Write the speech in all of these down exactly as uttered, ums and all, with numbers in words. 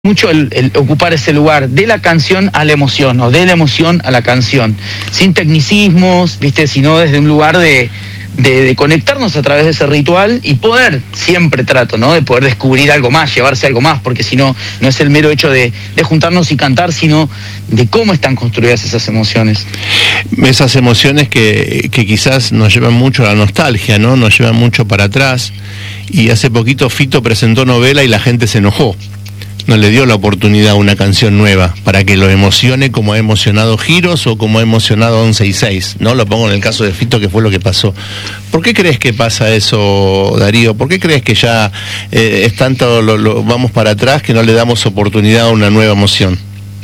mucho el, el ocupar ese lugar de la canción a la emoción, o de la emoción a la canción, sin tecnicismos, ¿viste? Sino desde un lugar de, de, de conectarnos a través de ese ritual y poder, siempre trato, ¿no? De poder descubrir algo más, llevarse algo más, porque si no, no es el mero hecho de, de juntarnos y cantar, sino de cómo están construidas esas emociones. Esas emociones que, que quizás nos llevan mucho a la nostalgia, ¿no? Nos llevan mucho para atrás, y hace poquito Fito presentó novela y la gente se enojó. No le dio la oportunidad a una canción nueva para que lo emocione como ha emocionado Giros o como ha emocionado once y seis, ¿no? Lo pongo en el caso de Fito, que fue lo que pasó. ¿Por qué crees que pasa eso, Darío? ¿Por qué crees que ya eh, es tanto, lo, lo, vamos para atrás, que no le damos oportunidad a una nueva emoción?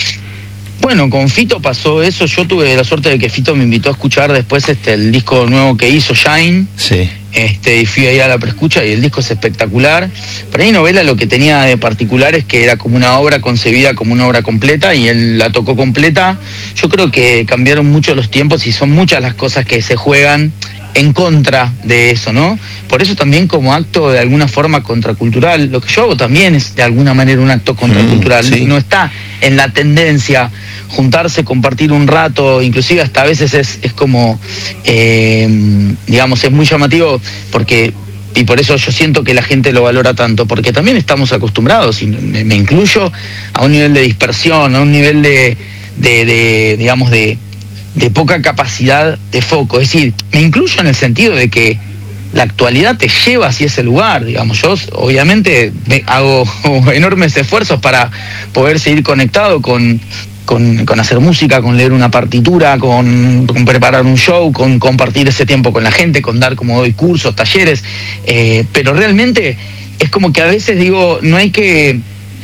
Bueno, con Fito pasó eso. Yo tuve la suerte de que Fito me invitó a escuchar después este el disco nuevo que hizo, Shine. Sí. Este, y fui ahí a la preescucha y el disco es espectacular. Para mí novela lo que tenía de particular es que era como una obra concebida como una obra completa, y él la tocó completa. Yo creo que cambiaron mucho los tiempos y son muchas las cosas que se juegan en contra de eso, ¿no? Por eso también, como acto de alguna forma contracultural, lo que yo hago también es de alguna manera un acto contracultural. Mm, sí. No está en la tendencia juntarse, compartir un rato, inclusive hasta a veces es, es como, eh, digamos, es muy llamativo, porque, y por eso yo siento que la gente lo valora tanto, porque también estamos acostumbrados, y me, me incluyo, a un nivel de dispersión, a un nivel de, de, de digamos, de, de poca capacidad de foco. Es decir, me incluyo en el sentido de que la actualidad te lleva hacia ese lugar, digamos. Yo obviamente me hago enormes esfuerzos para poder seguir conectado con, con, con hacer música, con leer una partitura, con, con preparar un show, con compartir ese tiempo con la gente, con dar, como doy, cursos, talleres, eh, pero realmente es como que a veces digo, no hay que...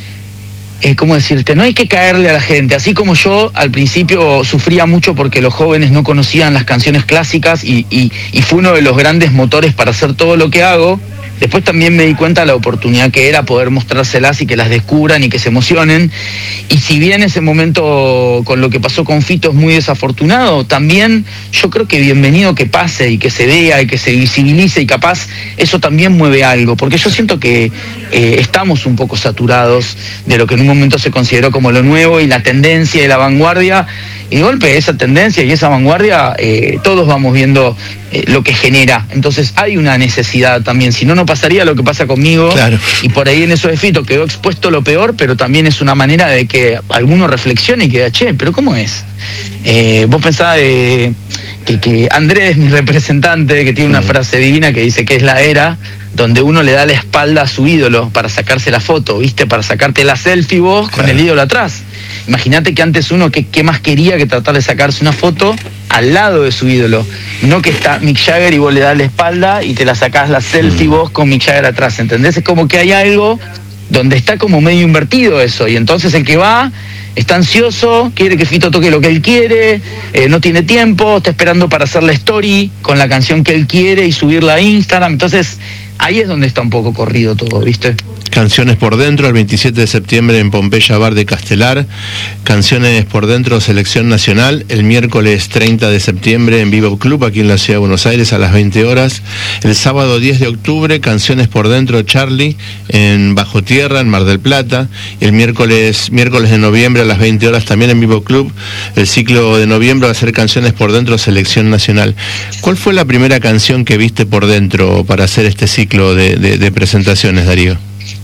Eh, ¿cómo decirte? No hay que caerle a la gente. Así como yo al principio sufría mucho porque los jóvenes no conocían las canciones clásicas y, y, y fue uno de los grandes motores para hacer todo lo que hago, después también me di cuenta de la oportunidad que era poder mostrárselas y que las descubran y que se emocionen. Y si bien ese momento con lo que pasó con Fito es muy desafortunado, también yo creo que bienvenido que pase y que se vea y que se visibilice, y capaz eso también mueve algo, porque yo siento que eh, estamos un poco saturados de lo que en un momento se consideró como lo nuevo y la tendencia y la vanguardia. Y de golpe esa tendencia y esa vanguardia, eh, todos vamos viendo eh, lo que genera. Entonces hay una necesidad también, si no, no pasaría lo que pasa conmigo. Claro. Y por ahí en eso de Fito quedó expuesto lo peor, pero también es una manera de que alguno reflexione y que diga, che, pero ¿cómo es? Eh, vos pensás de, que, que Andrés, mi representante, que tiene una mm. frase divina que dice que es la era donde uno le da la espalda a su ídolo para sacarse la foto, ¿viste? Para sacarte la selfie vos, claro, con el ídolo atrás. Imagínate que antes uno, ¿qué, qué más quería que tratar de sacarse una foto al lado de su ídolo? No que está Mick Jagger y vos le das la espalda y te la sacás la selfie vos con Mick Jagger atrás, ¿entendés? Es como que hay algo donde está como medio invertido eso, y entonces el que va está ansioso, quiere que Fito toque lo que él quiere, eh, no tiene tiempo, está esperando para hacer la story con la canción que él quiere y subirla a Instagram. Entonces ahí es donde está un poco corrido todo, ¿viste? Canciones por Dentro, el veintisiete de septiembre en Pompeya Bar de Castelar. Canciones por Dentro, Selección Nacional, el miércoles treinta de septiembre en Vivo Club, aquí en la Ciudad de Buenos Aires, a las veinte horas. El sábado diez de octubre, Canciones por Dentro, Charlie, en Bajo Tierra, en Mar del Plata. El miércoles, miércoles de noviembre a las veinte horas, también en Vivo Club. El ciclo de noviembre va a ser Canciones por Dentro, Selección Nacional. ¿Cuál fue la primera canción que viste por dentro para hacer este ciclo de, de, de presentaciones, Darío?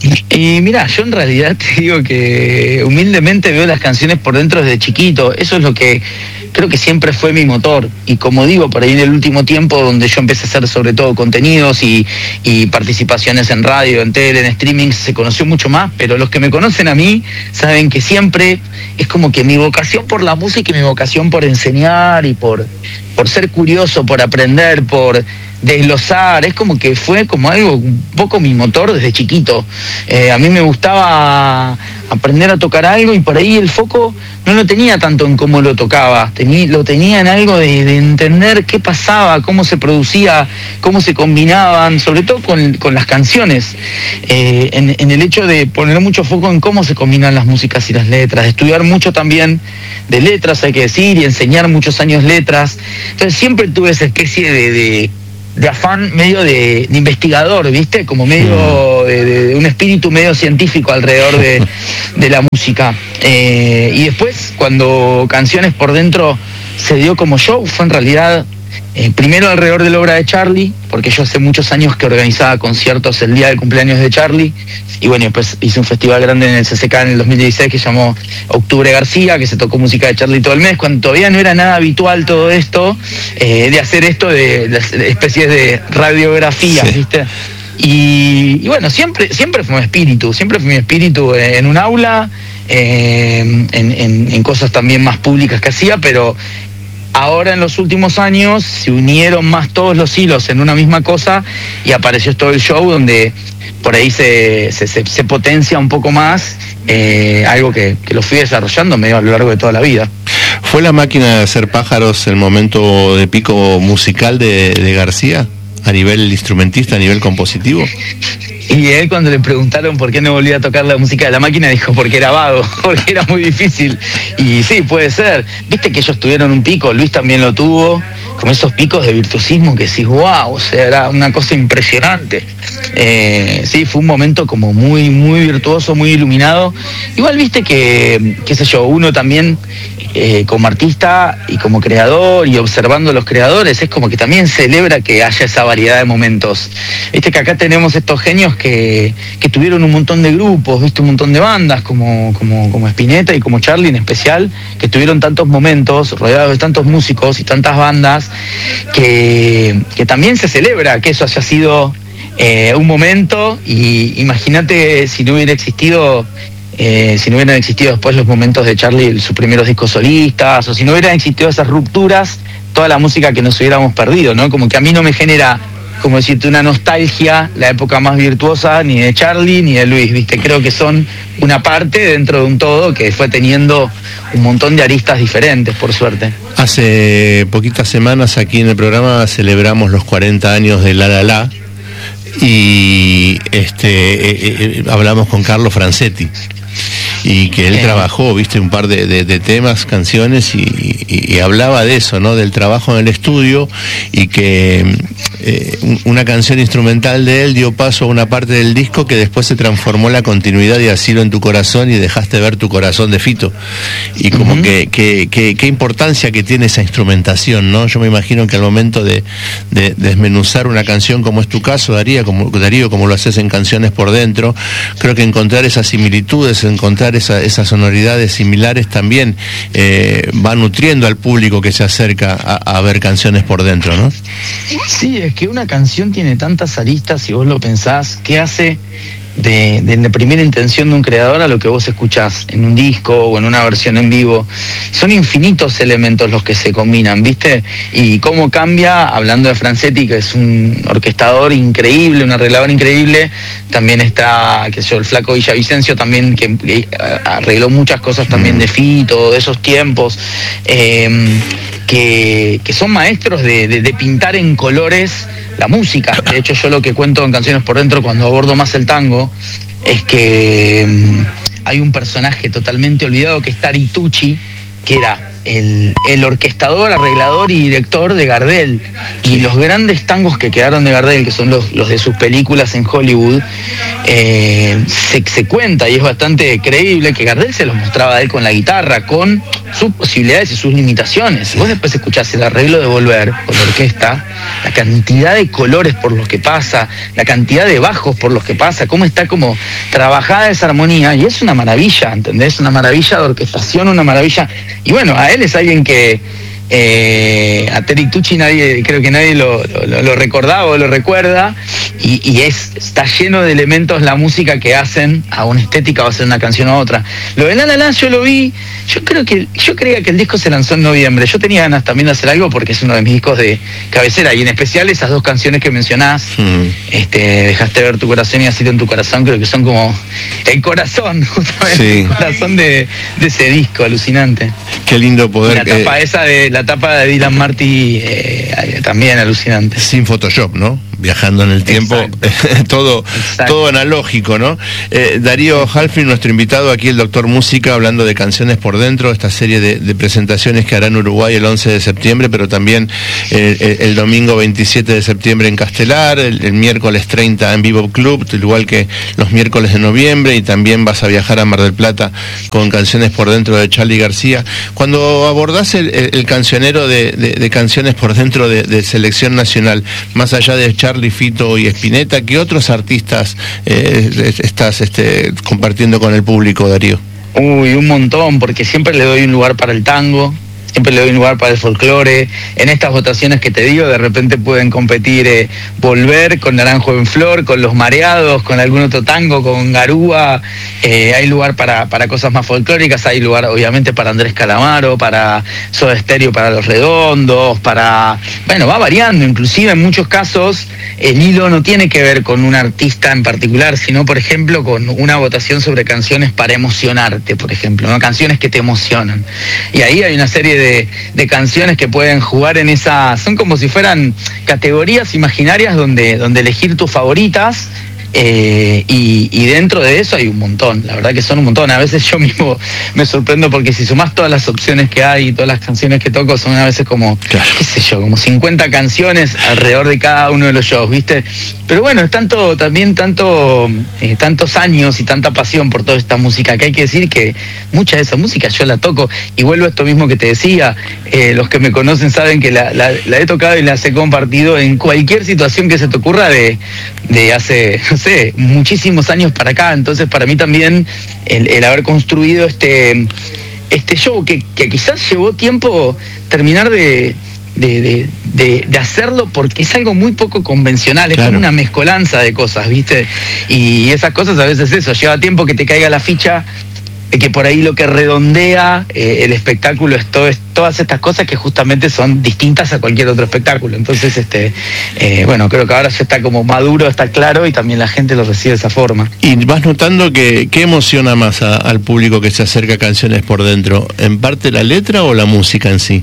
Y mira, yo en realidad te digo que humildemente veo las canciones por dentro desde chiquito. Eso es lo que creo que siempre fue mi motor. Y como digo, por ahí en el último tiempo, donde yo empecé a hacer sobre todo contenidos y, y participaciones en radio, en tele, en streaming, se conoció mucho más. Pero los que me conocen a mí saben que siempre es como que mi vocación por la música y mi vocación por enseñar y por, por ser curioso, por aprender, por desglosar, es como que fue como algo, un poco mi motor desde chiquito. Eh, a mí me gustaba aprender a tocar algo, y por ahí el foco no lo tenía tanto en cómo lo tocaba, tenía, lo tenía en algo de, de entender qué pasaba, cómo se producía, cómo se combinaban, sobre todo con, con las canciones, eh, en, en el hecho de poner mucho foco en cómo se combinan las músicas y las letras, de estudiar mucho también de letras, hay que decir, y enseñar muchos años letras. Entonces siempre tuve esa especie de, de de afán medio de, de investigador, ¿viste? Como medio de, de un espíritu medio científico alrededor de, de la música. Eh, y después, cuando Canciones por Dentro se dio como show, fue en realidad eh, primero alrededor de la obra de Charlie, porque yo hace muchos años que organizaba conciertos el día del cumpleaños de Charlie, y bueno, después hice un festival grande en el C C K en el dos mil dieciséis que se llamó Octubre García, que se tocó música de Charlie todo el mes, cuando todavía no era nada habitual todo esto, eh, de hacer esto de, de especies de radiografías, sí. ¿Viste? Y, y bueno, siempre siempre fue mi espíritu, siempre fue mi espíritu en un aula, eh, en, en, en cosas también más públicas que hacía, pero ahora en los últimos años se unieron más todos los hilos en una misma cosa y apareció todo el show donde por ahí se, se, se, se potencia un poco más, eh, algo que, que lo fui desarrollando medio a lo largo de toda la vida. ¿Fue La Máquina de Hacer Pájaros el momento de pico musical de, de García? ¿A nivel instrumentista, a nivel compositivo? Y él, cuando le preguntaron por qué no volvía a tocar la música de La Máquina, dijo porque era vago, porque era muy difícil. Y sí, puede ser. Viste que ellos tuvieron un pico, Luis también lo tuvo, como esos picos de virtuosismo que decís, wow, o sea, era una cosa impresionante. Eh, sí, fue un momento como muy, muy virtuoso, muy iluminado. Igual viste que, qué sé yo, uno también, eh, como artista y como creador y observando a los creadores, es como que también celebra que haya esa variedad de momentos. Viste que acá tenemos estos genios que, que tuvieron un montón de grupos, viste, un montón de bandas, como, como, como Spinetta y como Charlie en especial, que tuvieron tantos momentos, rodeados de tantos músicos y tantas bandas, que, que también se celebra que eso haya sido eh, un momento. Y imagínate si no hubiera existido Eh, si no hubieran existido después los momentos de Charlie, sus primeros discos solistas, o si no hubieran existido esas rupturas, toda la música que nos hubiéramos perdido, ¿no? Como que a mí no me genera, como decirte, una nostalgia la época más virtuosa ni de Charlie ni de Luis, ¿viste? Creo que son una parte dentro de un todo que fue teniendo un montón de aristas diferentes, por suerte. Hace poquitas semanas aquí en el programa celebramos los cuarenta años de La La La y este eh, eh, hablamos con Carlo Francetti. Y que él eh. trabajó, viste, un par de, de, de temas, canciones, y, y, y hablaba de eso, ¿no? Del trabajo en el estudio, y que eh, una canción instrumental de él dio paso a una parte del disco que después se transformó en la continuidad de Asilo en tu corazón y Dejaste ver tu corazón de Fito. Y como uh-huh. que, que, que, qué importancia que tiene esa instrumentación, ¿no? Yo me imagino que al momento de, de, de desmenuzar una canción como es tu caso, Darío, como, Darío, como lo haces en Canciones por Dentro, creo que encontrar esas similitudes, encontrar esa, esas sonoridades similares también eh, va nutriendo al público que se acerca a, a ver Canciones por Dentro, ¿no? Sí, es que una canción tiene tantas aristas, si vos lo pensás, ¿qué hace de, de la primera intención de un creador a lo que vos escuchás en un disco o en una versión en vivo? Son infinitos elementos los que se combinan, ¿viste? Y cómo cambia, hablando de Francetti, que es un orquestador increíble, un arreglador increíble, también está, qué sé yo, el flaco Villavicencio también, que, que arregló muchas cosas también de Fito, de esos tiempos, eh, que, que son maestros de, de, de pintar en colores la música. De hecho, yo lo que cuento en Canciones por Dentro, cuando abordo más el tango, es que um, hay un personaje totalmente olvidado que es Tari Tucci, que era el, el orquestador, arreglador y director de Gardel. Y los grandes tangos que quedaron de Gardel, que son los, los de sus películas en Hollywood, eh, se, se cuenta, y es bastante creíble, que Gardel se los mostraba a él con la guitarra, con sus posibilidades y sus limitaciones. Vos después escuchás el arreglo de Volver con la orquesta, la cantidad de colores por los que pasa, la cantidad de bajos por los que pasa, cómo está como trabajada esa armonía, y es una maravilla, ¿entendés? Una maravilla de orquestación, una maravilla. Y bueno, a él es alguien que eh, a Tari Tucci nadie, creo que nadie lo, lo, lo recordaba o lo recuerda, y, y es, está lleno de elementos la música que hacen a una estética o a hacer una canción a otra. Lo de La La La yo lo vi, yo creo que yo creía que el disco se lanzó en noviembre. Yo tenía ganas también de hacer algo porque es uno de mis discos de cabecera, y en especial esas dos canciones que mencionás, mm. este, Dejaste ver tu corazón y Asilo en tu corazón, creo que son como el corazón, justamente, sí. El corazón de, de ese disco, alucinante. Qué lindo poder... La tapa eh... esa de la tapa de Dylan Martí, eh, también alucinante. Sin Photoshop, ¿no? viajando en el tiempo, todo, todo analógico, ¿no? Eh, Darío Halfin, nuestro invitado aquí, el doctor Música, hablando de Canciones por Dentro, esta serie de, de presentaciones que hará en Uruguay el once de septiembre, pero también eh, el, el domingo veintisiete de septiembre en Castelar, el, el miércoles treinta en Vivo Club, igual que los miércoles de noviembre, y también vas a viajar a Mar del Plata con Canciones por Dentro de Charly García. Cuando abordás el, el, el cancionero de, de, de Canciones por Dentro de, de Selección Nacional, más allá de Charly, Fito y Spinetta, ¿qué otros artistas eh, estás este, compartiendo con el público, Darío? Uy, un montón, porque siempre le doy un lugar para el tango, siempre le doy un lugar para el folclore. En estas votaciones que te digo, de repente pueden competir eh, Volver con Naranjo en Flor, con Los Mareados, con algún otro tango, con Garúa. Eh, hay lugar para, para cosas más folclóricas, hay lugar obviamente para Andrés Calamaro, para Soda Stereo, para Los Redondos, para... Bueno, va variando, inclusive en muchos casos el hilo no tiene que ver con un artista en particular, sino por ejemplo con una votación sobre canciones para emocionarte, por ejemplo, ¿no? Canciones que te emocionan. Y ahí hay una serie de, de canciones que pueden jugar en esa... Son como si fueran categorías imaginarias donde, donde elegir tus favoritas. Eh, y, y dentro de eso hay un montón, la verdad que son un montón. A veces yo mismo me sorprendo porque si sumás todas las opciones que hay y todas las canciones que toco, son a veces como, claro, qué sé yo, como cincuenta canciones alrededor de cada uno de los shows, ¿viste? Pero bueno, es tanto, también tanto, eh, tantos años y tanta pasión por toda esta música, que hay que decir que mucha de esa música yo la toco, y vuelvo a esto mismo que te decía, eh, los que me conocen saben que la, la, la he tocado y las he compartido en cualquier situación que se te ocurra de, de hace... sé, muchísimos años para acá. Entonces para mí también el, el haber construido este, este show que, que quizás llevó tiempo terminar de, de, de, de, de hacerlo, porque es algo muy poco convencional, es claro, como una mezcolanza de cosas, ¿viste? Y esas cosas a veces eso, lleva tiempo que te caiga la ficha, que por ahí lo que redondea eh, el espectáculo es, todo, es todas estas cosas que justamente son distintas a cualquier otro espectáculo. Entonces, este, eh, bueno, creo que ahora ya está como maduro, está claro, y también la gente lo recibe de esa forma. Y vas notando que ¿qué emociona más a, al público que se acerca a Canciones por Dentro? ¿En parte la letra o la música en sí?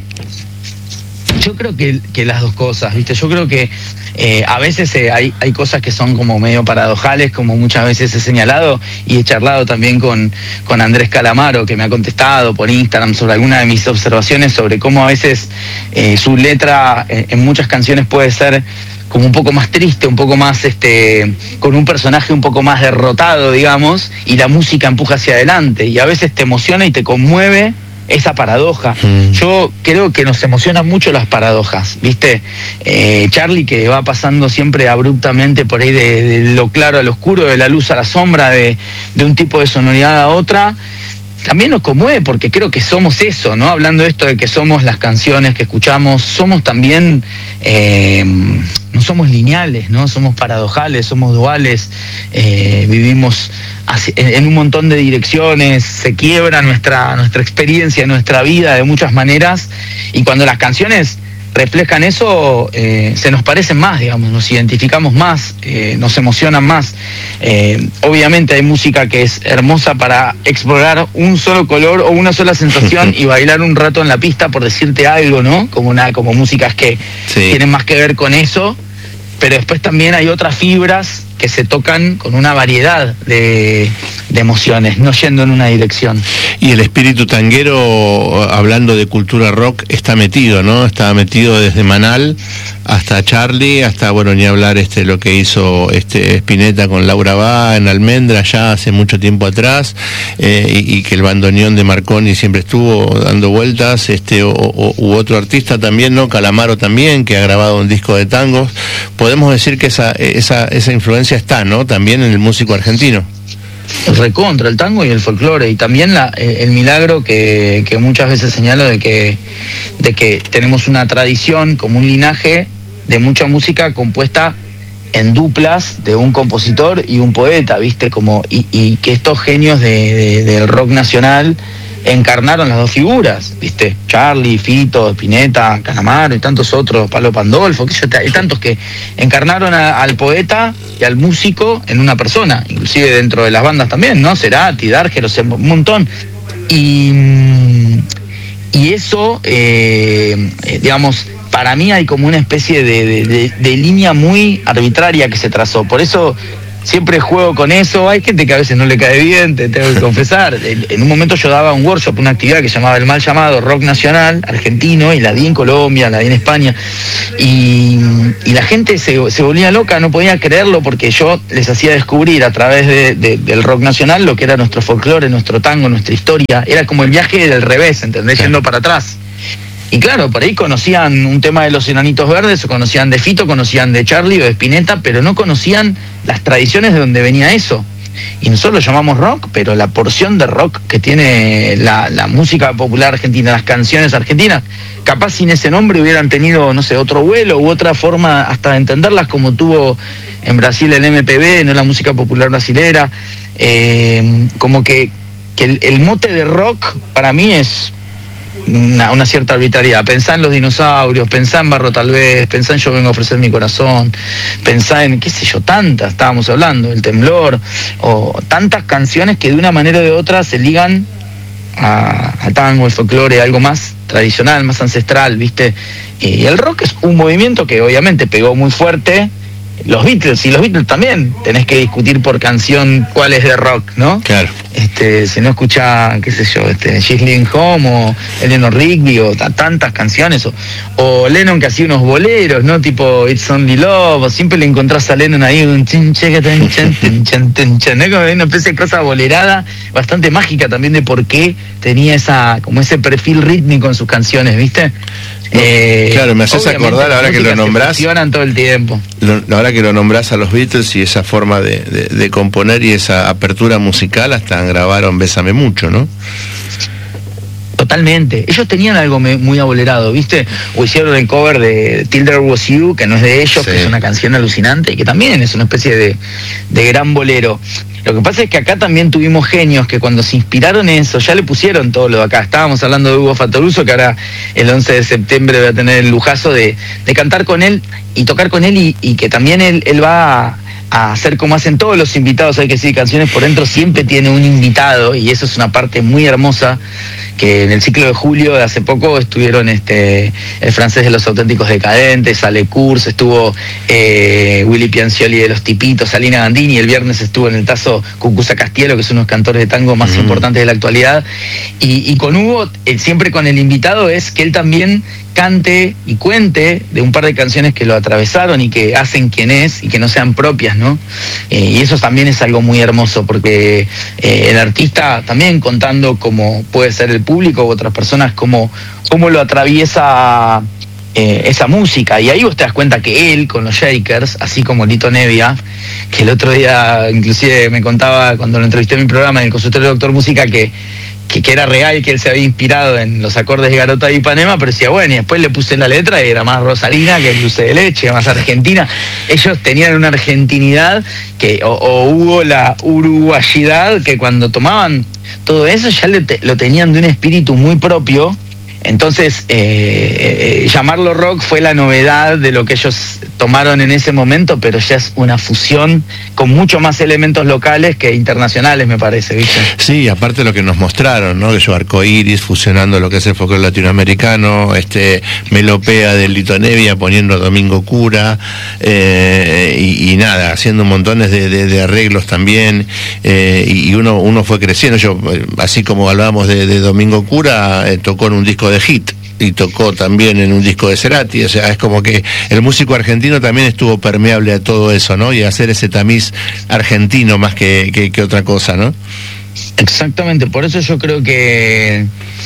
Yo creo que, que las dos cosas, ¿viste? Yo creo que eh, a veces eh, hay, hay cosas que son como medio paradojales, como muchas veces he señalado, y he charlado también con, con Andrés Calamaro, que me ha contestado por Instagram sobre alguna de mis observaciones sobre cómo a veces eh, su letra eh, en muchas canciones puede ser como un poco más triste, un poco más, este, con un personaje un poco más derrotado, digamos, y la música empuja hacia adelante, y a veces te emociona y te conmueve esa paradoja. Mm. Yo creo que nos emocionan mucho las paradojas, ¿viste? Eh, Charly, que va pasando siempre abruptamente por ahí de, de lo claro al oscuro, de la luz a la sombra, de, de un tipo de sonoridad a otra, también nos conmueve, porque creo que somos eso, ¿no? Hablando de esto de que somos las canciones que escuchamos, somos también, eh, no somos lineales, ¿no? Somos paradojales, somos duales, eh, vivimos en un montón de direcciones, se quiebra nuestra, nuestra experiencia, nuestra vida de muchas maneras, y cuando las canciones reflejan eso, eh, se nos parecen más, digamos, nos identificamos más, eh, nos emocionan más. Eh, obviamente hay música que es hermosa para explorar un solo color o una sola sensación y bailar un rato en la pista, por decirte algo, ¿no? Como una, como músicas que sí tienen más que ver con eso, pero después también hay otras fibras que se tocan con una variedad de, de emociones, no yendo en una dirección. Y el espíritu tanguero, hablando de cultura rock, está metido, ¿no? Está metido desde Manal hasta Charly, hasta, bueno, ni hablar este lo que hizo este Spinetta con Laura Bá en Almendra ya hace mucho tiempo atrás, eh, y, y que el bandoneón de Marconi siempre estuvo dando vueltas, este o, o, u otro artista también, ¿no? Calamaro también, que ha grabado un disco de tangos. Podemos decir que esa, esa, esa influencia está, ¿no? También en el músico argentino. Recontra el tango y el folclore, y también la, el milagro que, que muchas veces señalo de que, de que tenemos una tradición, como un linaje de mucha música compuesta en duplas de un compositor y un poeta, ¿viste? Como, y, y que estos genios de, de, del rock nacional encarnaron las dos figuras, ¿viste? Charly, Fito, Spinetta, Calamaro y tantos otros, Palo Pandolfo, que yo, hay tantos que encarnaron a, al poeta y al músico en una persona, inclusive dentro de las bandas también, ¿no? Cerati, D'Argelo, un montón. Y, y eso, eh, digamos, para mí hay como una especie de, de, de, de línea muy arbitraria que se trazó. Por eso siempre juego con eso. Hay gente que a veces no le cae bien, te tengo que confesar. En, en un momento yo daba un workshop, una actividad que se llamaba el mal llamado rock nacional argentino, y la di en Colombia, la di en España, y, y la gente se, se volvía loca, no podía creerlo, porque yo les hacía descubrir a través de, de, del rock nacional lo que era nuestro folclore, nuestro tango, nuestra historia. Era como el viaje del revés, ¿entendés? Yendo para atrás. Y claro, por ahí conocían un tema de los Enanitos Verdes, o conocían de Fito, conocían de Charlie o de Spinetta, pero no conocían las tradiciones de donde venía eso. Y nosotros lo llamamos rock, pero la porción de rock que tiene la, la música popular argentina, las canciones argentinas, capaz sin ese nombre hubieran tenido, no sé, otro vuelo u otra forma hasta de entenderlas, como tuvo en Brasil el M P B, no la música popular brasilera. Eh, como que, que el, el mote de rock para mí es Una, una cierta arbitrariedad. Pensá en los dinosaurios, pensá en Barro tal vez, pensá en Yo vengo a ofrecer mi corazón, pensá en, qué sé yo, tantas, estábamos hablando, El temblor, o tantas canciones que de una manera o de otra se ligan a, a tango, el folclore, algo más tradicional, más ancestral, ¿viste? Y el rock es un movimiento que obviamente pegó muy fuerte. Los Beatles, y los Beatles también tenés que discutir por canción cuál es de rock, ¿no? Claro. Este, si no escucha, qué sé yo, este, She's Living Home, o Eleanor Rigby, o t- tantas canciones, o, o Lennon que hacía unos boleros, ¿no? Tipo It's Only Love, o siempre le encontrás a Lennon ahí un chin, checa, chin, chin, chin, chin, chin, ¿no? Como una especie de cosa bolerada, bastante mágica también de por qué tenía esa, como ese perfil rítmico en sus canciones, ¿viste? No, eh, claro, me haces acordar ahora que lo nombrás. Todo el tiempo. Lo, ahora que lo nombrás a los Beatles y esa forma de, de, de componer y esa apertura musical, hasta grabaron Bésame Mucho, ¿no? Totalmente. Ellos tenían algo me, muy abolerado, ¿viste? O hicieron el cover de Till There Was You, que no es de ellos, sí, que es una canción alucinante y que también es una especie de, de gran bolero. Lo que pasa es que acá también tuvimos genios que cuando se inspiraron en eso, ya le pusieron todo lo de acá. Estábamos hablando de Hugo Fatoruso, que ahora el once de septiembre va a tener el lujazo de, de cantar con él y tocar con él, y, y que también él, él va a, a hacer como hacen todos los invitados, hay que decir, Canciones por Dentro siempre tiene un invitado, y eso es una parte muy hermosa, que en el ciclo de julio de hace poco estuvieron este el francés de Los Auténticos Decadentes, Ale Kurz, estuvo eh, Willy Piancioli de Los Tipitos, Alina Gandini, el viernes estuvo en el Tazo Cucuza Castielo, que son unos cantores de tango más mm. importantes de la actualidad, y, y con Hugo, eh, siempre con el invitado, es que él también cante y cuente de un par de canciones que lo atravesaron y que hacen quien es y que no sean propias, ¿no? Eh, y eso también es algo muy hermoso, porque eh, el artista también contando como puede ser el público u otras personas, cómo, cómo lo atraviesa eh, esa música. Y ahí vos te das cuenta que él, con los Shakers, así como Lito Nevia, que el otro día inclusive me contaba cuando lo entrevisté en mi programa en el consultorio de Doctor Música, que Que, que era real, que él se había inspirado en los acordes de Garota de Ipanema, pero decía, bueno, y después le puse la letra y era más rosarina que el dulce de leche, más argentina. Ellos tenían una argentinidad que, o, o hubo la uruguayidad, que cuando tomaban todo eso ya le te, lo tenían de un espíritu muy propio. Entonces, eh, eh, llamarlo rock fue la novedad de lo que ellos tomaron en ese momento, pero ya es una fusión con mucho más elementos locales que internacionales, me parece, ¿viste? Sí, aparte de lo que nos mostraron, ¿no? Que yo Arcoiris, fusionando lo que es el folclore latinoamericano, este Melopea de Lito Nevia, poniendo a Domingo Cura, eh, y, y nada, haciendo montones de, de, de arreglos también, eh, y uno, uno fue creciendo. Yo, así como hablábamos de, de Domingo Cura, eh, tocó en un disco de Hit y tocó también en un disco de Cerati, o sea, es como que el músico argentino también estuvo permeable a todo eso, ¿no? Y a hacer ese tamiz argentino más que, que, que otra cosa, ¿no? Exactamente, por eso yo creo que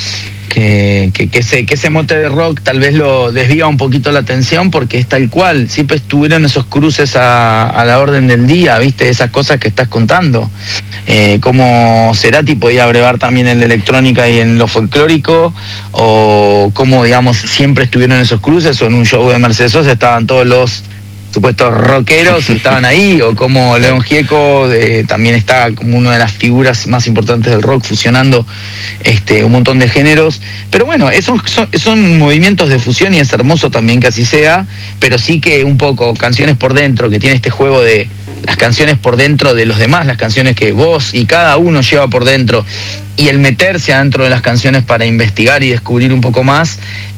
que, que, que, ese, que ese mote de rock tal vez lo desvía un poquito la atención, porque es tal cual, siempre estuvieron esos cruces a, a la orden del día, ¿viste? Esas cosas que estás contando. Eh, como Cerati podía brevar también en la electrónica y en lo folclórico, o como, digamos, siempre estuvieron esos cruces, o en un show de Mercedes Sosa estaban todos los supuestos rockeros estaban ahí, o como León Gieco eh, también está como una de las figuras más importantes del rock, fusionando este, un montón de géneros. Pero bueno, esos son, son movimientos de fusión y es hermoso también que así sea, pero sí que un poco Canciones por Dentro, que tiene este juego de las canciones por dentro de los demás, las canciones que vos y cada uno lleva por dentro, y el meterse adentro de las canciones para investigar y descubrir un poco más,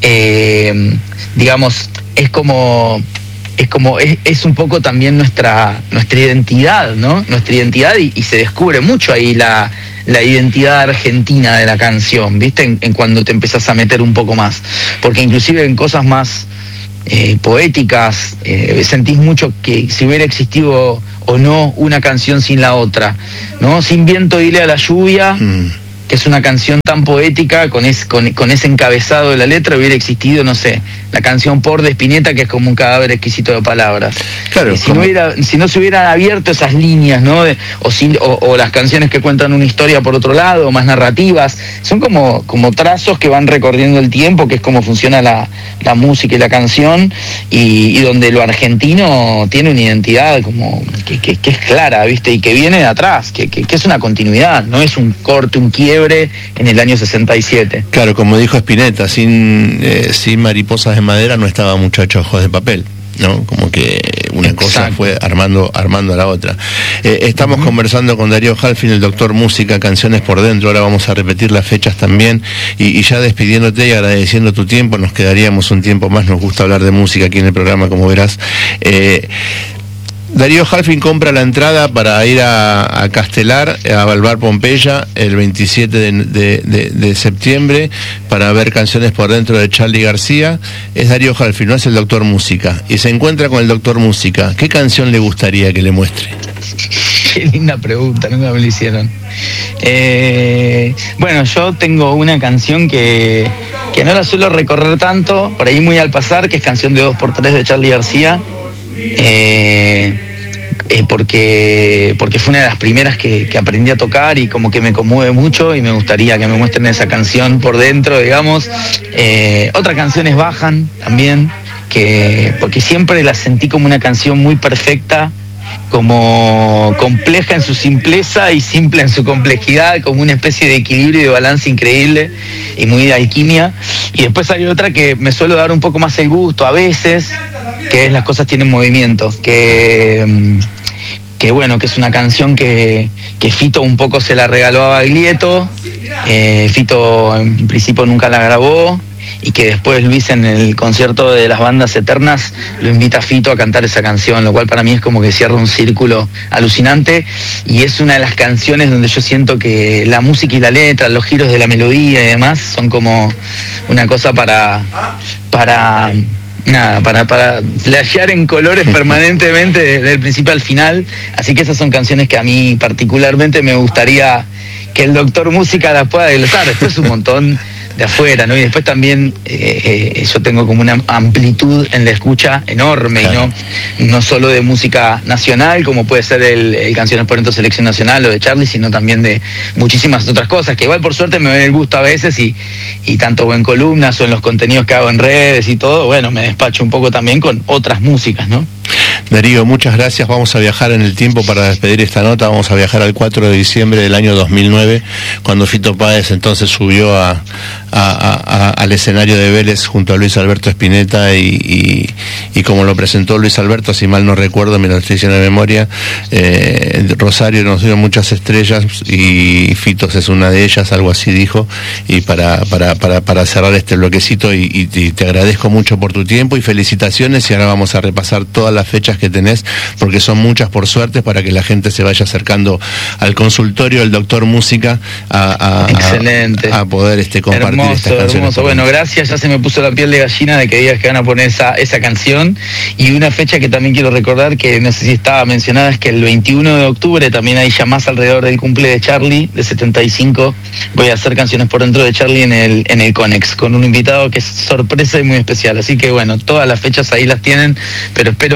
eh, digamos, es como... es como es, es un poco también nuestra nuestra identidad, ¿no? Nuestra identidad y, y se descubre mucho ahí la, la identidad argentina de la canción, ¿viste? En, en cuando te empezás a meter un poco más, porque inclusive en cosas más eh, poéticas eh, sentís mucho que si hubiera existido o no una canción sin la otra, ¿no? Sin viento dile a la lluvia, mm. que es una canción tan poética, con, es, con, con ese encabezado de la letra, hubiera existido, no sé, la canción Por de Spinetta, que es como un cadáver exquisito de palabras. Claro, si, no hubiera, si no se hubieran abierto esas líneas, ¿no? De, o, si, o, o las canciones que cuentan una historia por otro lado, más narrativas, son como, como trazos que van recorriendo el tiempo, que es como funciona la, la música y la canción, y, y donde lo argentino tiene una identidad como que, que, que es clara, ¿viste? Y que viene de atrás, que, que, que es una continuidad, no es un corte, un quiebre en el año sesenta y siete. Claro, como dijo Spinetta, sin, eh, sin mariposas de madera no estaba Muchacho Ojos de Papel, ¿no? Como que una Exacto. cosa fue armando armando a la otra. Eh, estamos uh-huh. conversando con Darío Halfin, el doctor música, Canciones por Dentro. Ahora vamos a repetir las fechas también, y, y ya despidiéndote y agradeciendo tu tiempo. Nos quedaríamos un tiempo más, nos gusta hablar de música aquí en el programa, como verás. eh, Darío Halfin compra la entrada para ir a, a Castelar, a Balbar Pompeya, el veintisiete de, de, de, de septiembre, para ver Canciones por Dentro de Charly García. Es Darío Halfin, no es el doctor música, y se encuentra con el doctor música. ¿Qué canción le gustaría que le muestre? Qué linda pregunta, nunca me lo hicieron. Eh, bueno, yo tengo una canción que, que no la suelo recorrer tanto, por ahí muy al pasar, que es Canción de dos por tres de Charly García. Eh, eh, porque porque fue una de las primeras que, que aprendí a tocar y como que me conmueve mucho y me gustaría que me muestren esa canción por dentro, digamos. Eh, otras canciones Bajan también, que porque siempre la sentí como una canción muy perfecta, como compleja en su simpleza y simple en su complejidad, como una especie de equilibrio y de balance increíble y muy de alquimia. Y después hay otra que me suelo dar un poco más el gusto a veces, que es Las cosas tienen movimiento, que, que bueno, que es una canción que, que Fito un poco se la regaló a Baglietto. eh, Fito en principio nunca la grabó, y que después Luis en el concierto de las bandas eternas lo invita a Fito a cantar esa canción, lo cual para mí es como que cierra un círculo alucinante, y es una de las canciones donde yo siento que la música y la letra, los giros de la melodía y demás son como una cosa para para nada, para, para flashear en colores permanentemente desde el principio al final. Así que esas son canciones que a mí particularmente me gustaría que el doctor música las pueda desglosar. Esto es un montón de afuera, ¿no? Y después también eh, eh, yo tengo como una amplitud en la escucha enorme, claro. ¿no? No solo de música nacional, como puede ser el, el Canciones por Dentro Selección Nacional o de Charly, sino también de muchísimas otras cosas, que igual por suerte me doy el gusto a veces, y, y tanto en columnas o en los contenidos que hago en redes y todo, bueno, me despacho un poco también con otras músicas, ¿no? Darío, muchas gracias. Vamos a viajar en el tiempo para despedir esta nota. Vamos a viajar al cuatro de diciembre del año dos mil nueve, cuando Fito Páez entonces subió a, a, a, al escenario de Vélez junto a Luis Alberto Spinetta, y, y, y como lo presentó Luis Alberto, si mal no recuerdo, me lo estoy diciendo de memoria, eh, Rosario nos dio muchas estrellas y Fitos es una de ellas, algo así dijo. Y para, para, para, para cerrar este bloquecito, y, y, y te agradezco mucho por tu tiempo y felicitaciones, y ahora vamos a repasar todas las fechas que tenés, porque son muchas por suerte, para que la gente se vaya acercando al consultorio del doctor música a, a, Excelente. a, a poder este, compartir hermoso, estas canciones. Hermoso. Bueno, gracias, ya se me puso la piel de gallina de que digas que van a poner esa, esa canción. Y una fecha que también quiero recordar, que no sé si estaba mencionada, es que el veintiuno de octubre, también hay ya más alrededor del cumple de Charly, de setenta y cinco, voy a hacer Canciones por Dentro de Charly en el, en el Conex, con un invitado que es sorpresa y muy especial. Así que bueno, todas las fechas ahí las tienen, pero espero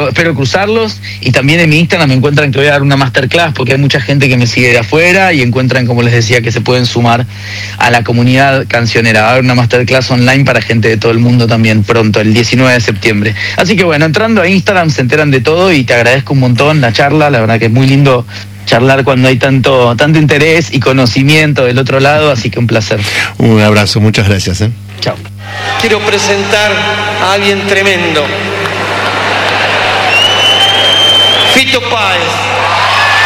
espero, espero cruzarlos, y también en mi Instagram me encuentran que voy a dar una masterclass, porque hay mucha gente que me sigue de afuera y encuentran, como les decía, que se pueden sumar a la comunidad cancionera. Va a haber una masterclass online para gente de todo el mundo también pronto, el diecinueve de septiembre. Así que bueno, entrando a Instagram se enteran de todo, y te agradezco un montón la charla, la verdad que es muy lindo charlar cuando hay tanto, tanto interés y conocimiento del otro lado, así que un placer. Un abrazo, muchas gracias. ¿eh? Chao. Quiero presentar a alguien tremendo. Fito Páez.